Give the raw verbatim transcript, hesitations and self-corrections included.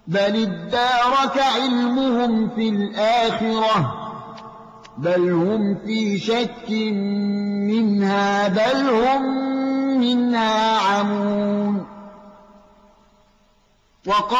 بل ادارك علمهم في الآخرة بل هم في شك منها بل هم منها عمون.